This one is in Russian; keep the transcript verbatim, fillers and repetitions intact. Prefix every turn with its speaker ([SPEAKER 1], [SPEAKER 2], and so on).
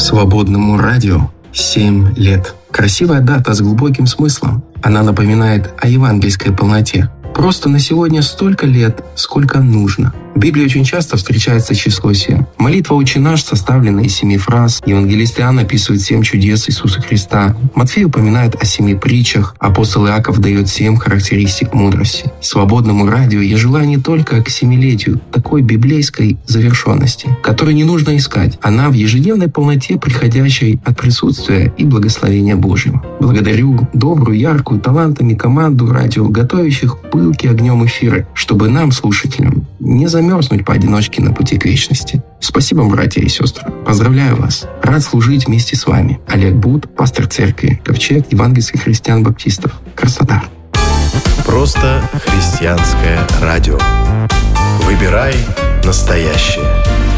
[SPEAKER 1] Свободному радио семь лет. Красивая дата с глубоким смыслом. Она напоминает о евангельской полноте. Просто на сегодня столько лет, сколько нужно. В Библии очень часто встречается число семь. Молитва «Отче наш» составлена из семи фраз. Евангелист Иоанн описывает семь чудес Иисуса Христа. Матфей упоминает о семи притчах. Апостол Иаков дает семь характеристик мудрости. Свободному радио я желаю не только к семилетию такой библейской завершенности, которую не нужно искать. Она в ежедневной полноте, приходящей от присутствия и благословения Божьего. Благодарю добрую, яркую, талантами команду радио, готовящих пылки огнем эфиры, чтобы нам, слушателям, не замерзнуть поодиночке на пути к вечности. Спасибо, братья и сестры. Поздравляю вас. Рад служить вместе с вами. Олег Бут, пастор церкви Ковчег евангельских христиан-баптистов. Красота.
[SPEAKER 2] Просто христианское радио. Выбирай настоящее.